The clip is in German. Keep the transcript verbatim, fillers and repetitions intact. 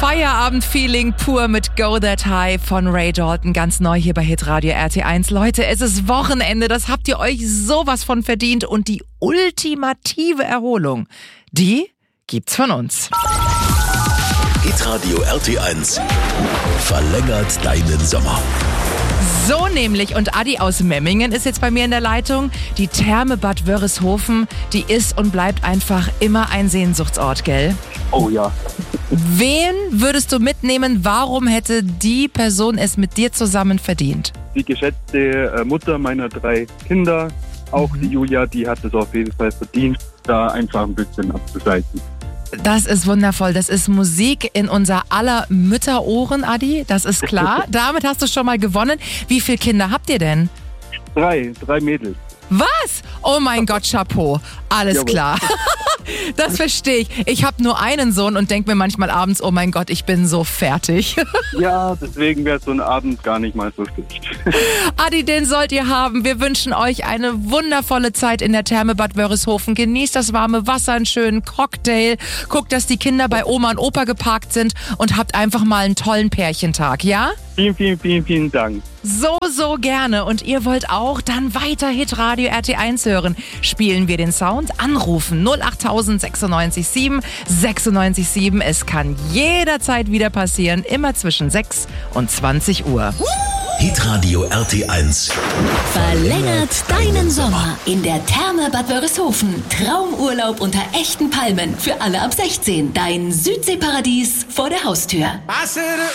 Feierabend-Feeling pur mit Go That High von Ray Dalton, ganz neu hier bei Hitradio R T eins. Leute, es ist Wochenende, das habt ihr euch sowas von verdient und die ultimative Erholung, die gibt's von uns. Hitradio R T eins verlängert deinen Sommer. So nämlich, und Adi aus Memmingen ist jetzt bei mir in der Leitung. Die Therme Bad Wörishofen, die ist und bleibt einfach immer ein Sehnsuchtsort, gell? Oh ja. Wen würdest du mitnehmen? Warum hätte die Person es mit dir zusammen verdient? Die geschätzte Mutter meiner drei Kinder, auch Mhm. die Julia, die hat es auf jeden Fall verdient, da einfach ein bisschen abzuschalten. Das ist wundervoll. Das ist Musik in unser aller Mütterohren, Adi. Das ist klar. Damit hast du schon mal gewonnen. Wie viele Kinder habt ihr denn? Drei, drei Mädels. Was? Oh mein Gott, Chapeau. Alles Jawohl. klar. Das verstehe ich. Ich habe nur einen Sohn und denke mir manchmal abends, oh mein Gott, ich bin so fertig. Ja, deswegen wäre so ein Abend gar nicht mal so schlecht. Adi, den sollt ihr haben. Wir wünschen euch eine wundervolle Zeit in der Therme Bad Wörishofen. Genießt das warme Wasser, einen schönen Cocktail. Guckt, dass die Kinder bei Oma und Opa geparkt sind und habt einfach mal einen tollen Pärchentag, ja? Vielen, vielen, vielen, vielen Dank. So, so gerne. Und ihr wollt auch dann weiter Hitradio R T eins hören. Spielen wir den Sound? Anrufen null acht sechsundneunzig sieben sechsundneunzig sieben. Es kann jederzeit wieder passieren, immer zwischen sechs und zwanzig Uhr. Hitradio R T eins Verlängert deinen Sommer in der Therme Bad Wörishofen. Traumurlaub unter echten Palmen für alle ab sechzehn. Dein Südseeparadies vor der Haustür. I said